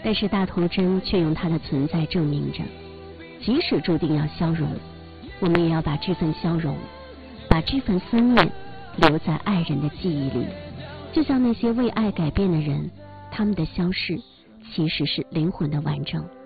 但是大头针却用它的存在证明着，即使注定要消融，我们也要把这份消融，把这份思念留在爱人的记忆里。就像那些为爱改变的人，他们的消逝其实是灵魂的完整。